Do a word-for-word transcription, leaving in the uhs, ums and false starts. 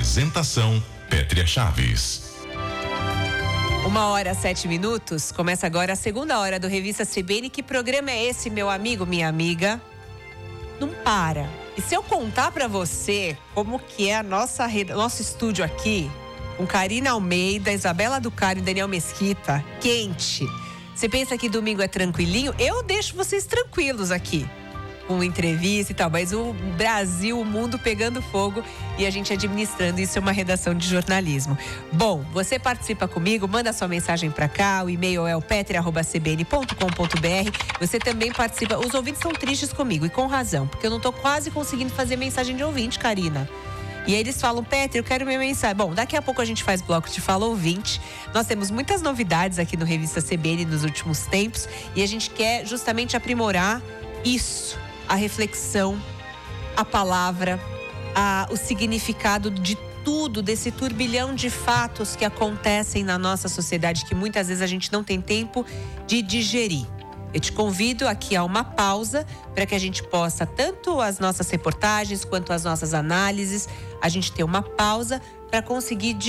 Apresentação Pétria Chaves. Uma hora, sete minutos. Começa agora a segunda hora do Revista C B N. Que programa é esse, meu amigo, minha amiga? Não para. E se eu contar pra você como que é a nossa nosso estúdio aqui, com Karina Almeida, Isabela Ducaro e Daniel Mesquita, quente. Você pensa que domingo é tranquilinho? Eu deixo vocês tranquilos aqui, com entrevista e tal, mas o Brasil, o mundo pegando fogo e a gente administrando. Isso é uma redação de jornalismo. Bom, você participa comigo, manda sua mensagem pra cá, o e-mail é o petri arroba c b n ponto com ponto b r. Você também participa. Os ouvintes estão tristes comigo, e com razão, porque eu não tô quase conseguindo fazer mensagem de ouvinte, Karina. E aí eles falam, Petri, eu quero minha mensagem. Bom, daqui a pouco a gente faz bloco de Fala Ouvinte. Nós temos muitas novidades aqui no Revista C B N nos últimos tempos e a gente quer justamente aprimorar isso, a reflexão, a palavra, a, o significado de tudo, desse turbilhão de fatos que acontecem na nossa sociedade, que muitas vezes a gente não tem tempo de digerir. Eu te convido aqui a uma pausa para que a gente possa, tanto as nossas reportagens quanto as nossas análises, a gente ter uma pausa para conseguir